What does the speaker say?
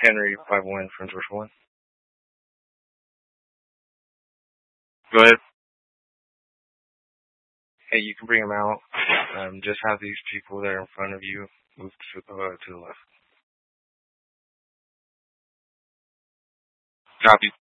Henry 51 from Georgia 1. Go ahead. Hey, you can bring them out. Just have these people that are in front of you move to the left. Copy.